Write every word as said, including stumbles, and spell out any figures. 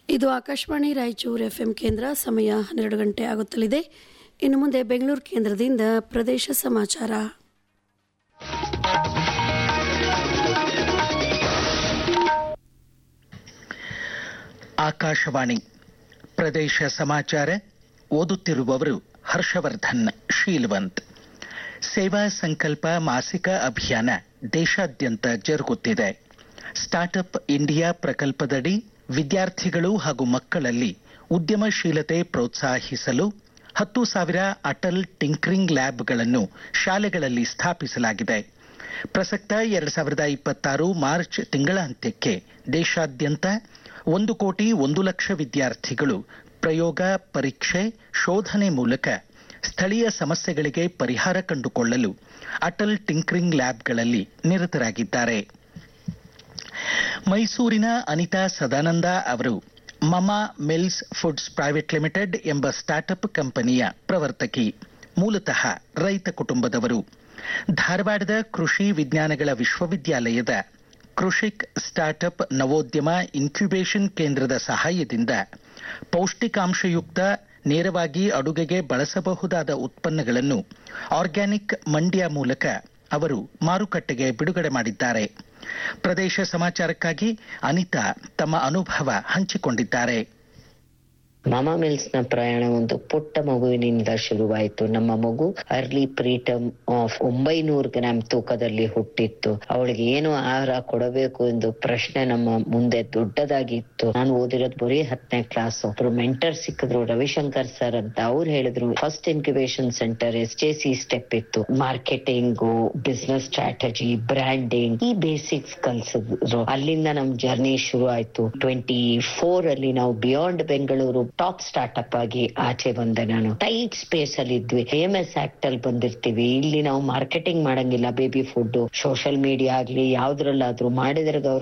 ಇದು ಆಕಾಶವಾಣಿ ರಾಯಚೂರು ಎಫ್ಎಂ ಕೇಂದ್ರ. ಸಮಯ ಹನ್ನೆರಡು ಗಂಟೆ ಆಗುತ್ತಲಿದೆ. ಇನ್ನು ಮುಂದೆ ಬೆಂಗಳೂರು ಕೇಂದ್ರದಿಂದ ಪ್ರದೇಶ ಸಮಾಚಾರ. ಆಕಾಶವಾಣಿ ಪ್ರದೇಶ ಸಮಾಚಾರ. ಓದುತ್ತಿರುವವರು ಹರ್ಷವರ್ಧನ್ ಶೀಲವಂತ್. ಸೇವಾ ಸಂಕಲ್ಪ ಮಾಸಿಕ ಅಭಿಯಾನ ದೇಶಾದ್ಯಂತ ಜರುಗುತ್ತಿದೆ. ಸ್ಟಾರ್ಟ್ಅಪ್ ಇಂಡಿಯಾ ಪ್ರಕಲ್ಪದಡಿ ವಿದ್ಯಾರ್ಥಿಗಳು ಹಾಗೂ ಮಕ್ಕಳಲ್ಲಿ ಉದ್ಯಮಶೀಲತೆ ಪ್ರೋತ್ಸಾಹಿಸಲು ಹತ್ತು ಸಾವಿರ ಅಟಲ್ ಟಿಂಕರಿಂಗ್ ಲ್ಯಾಬ್ಗಳನ್ನು ಶಾಲೆಗಳಲ್ಲಿ ಸ್ಥಾಪಿಸಲಾಗಿದೆ. ಪ್ರಸಕ್ತ ಎರಡು ಸಾವಿರದ ಇಪ್ಪತ್ತಾರು ಮಾರ್ಚ್ ತಿಂಗಳಾಂತ್ಯಕ್ಕೆ ದೇಶಾದ್ಯಂತ ಒಂದು ಕೋಟಿ ಒಂದು ಲಕ್ಷ ವಿದ್ಯಾರ್ಥಿಗಳು ಪ್ರಯೋಗ, ಪರೀಕ್ಷೆ, ಶೋಧನೆ ಮೂಲಕ ಸ್ಥಳೀಯ ಸಮಸ್ಯೆಗಳಿಗೆ ಪರಿಹಾರ ಕಂಡುಕೊಳ್ಳಲು ಅಟಲ್ ಟಿಂಕರಿಂಗ್ ಲ್ಯಾಬ್ಗಳಲ್ಲಿ ನಿರತರಾಗಿದ್ದಾರೆ. ಮೈಸೂರಿನ ಅನಿತಾ ಸದಾನಂದ ಅವರು ಮಮಾ ಮಿಲ್ಸ್ ಫುಡ್ಸ್ ಪ್ರೈವೇಟ್ ಲಿಮಿಟೆಡ್ ಎಂಬ ಸ್ಟಾರ್ಟ್ಅಪ್ ಕಂಪನಿಯ ಪ್ರವರ್ತಕಿ. ಮೂಲತಃ ರೈತ ಕುಟುಂಬದವರು. ಧಾರವಾಡದ ಕೃಷಿ ವಿಜ್ಞಾನಗಳ ವಿಶ್ವವಿದ್ಯಾಲಯದ ಕೃಷಿಕ್ ಸ್ಟಾರ್ಟ್ಅಪ್ ನವೋದ್ಯಮ ಇನ್ಕ್ಯುಬೇಷನ್ ಕೇಂದ್ರದ ಸಹಾಯದಿಂದ ಪೌಷ್ಟಿಕಾಂಶಯುಕ್ತ, ನೇರವಾಗಿ ಅಡುಗೆಗೆ ಬಳಸಬಹುದಾದ ಉತ್ಪನ್ನಗಳನ್ನು ಆರ್ಗ್ಯಾನಿಕ್ ಮಂಡ್ಯ ಮೂಲಕ ಅವರು ಮಾರುಕಟ್ಟೆಗೆ ಬಿಡುಗಡೆ ಮಾಡಿದ್ದಾರೆ. ಪ್ರದೇಶ ಸಮಾಚಾರಕ್ಕಾಗಿ ಅನಿತಾ ತಮ್ಮ ಅನುಭವ ಹಂಚಿಕೊಂಡಿದ್ದಾರೆ. ಮಾಮಾ ಮಿಲ್ಸ್ ನ ಪ್ರಯಾಣ ಒಂದು ಪುಟ್ಟ ಮಗುವಿನಿಂದ ಶುರುವಾಯಿತು. ನಮ್ಮ ಮಗು ಅರ್ಲಿ ಪ್ರೀಟಮ್ ಆಫ್ ಒಂಬೈನೂರು ಗ್ರಾಮ್ ತೂಕದಲ್ಲಿ ಹುಟ್ಟಿತ್ತು. ಅವಳಿಗೆ ಏನು ಆಹಾರ ಕೊಡಬೇಕು ಎಂದು ಪ್ರಶ್ನೆ ನಮ್ಮ ಮುಂದೆ ದೊಡ್ಡದಾಗಿತ್ತು. ನಾನು ಓದಿರೋದು ಬರೀ ಹತ್ತನೇ ಕ್ಲಾಸ್. ಒಬ್ರು ಮೆಂಟರ್ ಸಿಕ್ಕಿದ್ರು, ರವಿಶಂಕರ್ ಸರ್ ಅಂತ. ಅವ್ರು ಹೇಳಿದ್ರು first incubation centre S J C step ಇತ್ತು. ಮಾರ್ಕೆಟಿಂಗ್, ಬಿಸ್ನೆಸ್ ಸ್ಟ್ರಾಟಜಿ, ಬ್ರ್ಯಾಂಡಿಂಗ್, ಈ ಬೇಸಿಕ್ಸ್ ಕಲ್ಸಿದ್ರು. ಅಲ್ಲಿಂದ ನಮ್ ಜರ್ನಿ ಶುರು ಆಯ್ತು. ಟ್ವೆಂಟಿ ಫೋರ್ ಅಲ್ಲಿ ನಾವು ಬಿಯಾಂಡ್ ಬೆಂಗಳೂರು ಟಾಪ್ ಸ್ಟಾರ್ಟ್ಅಪ್ ಆಗಿ ಆಚೆ ಬಂದೆ. ನಾನು ಟೈಟ್ ಸ್ಪೇಸ್ ಅಲ್ಲಿ ಇದ್ವಿ. ಎಂ ಎಸ್ ಆಕ್ಟ್ ಅಲ್ಲಿ ಬಂದಿರ್ತೀವಿ. ಇಲ್ಲಿ ನಾವು ಮಾರ್ಕೆಟಿಂಗ್ ಮಾಡಂಗಿಲ್ಲ. ಬೇಬಿ ಫುಡ್ ಸೋಷಿಯಲ್ ಮೀಡಿಯಾ ಆಗ್ಲಿ ಯಾವ್ದ್ರಲ್ಲಾದ್ರೂ ಮಾಡಿದ್ರೆ